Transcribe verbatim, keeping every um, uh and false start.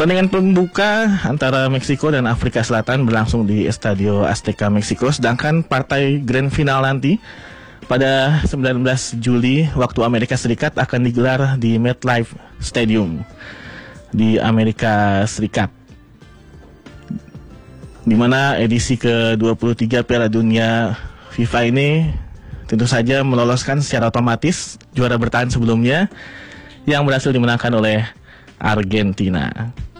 Pertandingan pembuka antara Meksiko dan Afrika Selatan berlangsung di Estadio Azteca Meksiko, sedangkan partai grand final nanti pada sembilan belas Juli waktu Amerika Serikat akan digelar di MetLife Stadium di Amerika Serikat, di mana edisi ke dua puluh tiga Piala Dunia FIFA ini tentu saja meloloskan secara otomatis juara bertahan sebelumnya yang berhasil dimenangkan oleh Argentina.